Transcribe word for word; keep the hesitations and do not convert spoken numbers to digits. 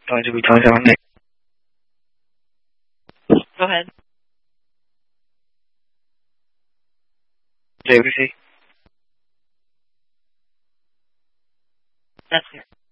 going to be talking about next. Go ahead. J B C. That's it.